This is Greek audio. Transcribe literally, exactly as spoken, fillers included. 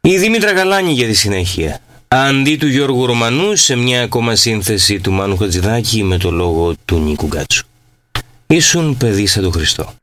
Η Δήμητρα Γαλάνη για τη συνέχεια. Αντί του Γιώργου Ρωμανού σε μια ακόμα σύνθεση του Μάνου Χατζηδάκη με το λόγο του Νίκου Γκάτσου. Ήσουν παιδί σαν τον Χριστό.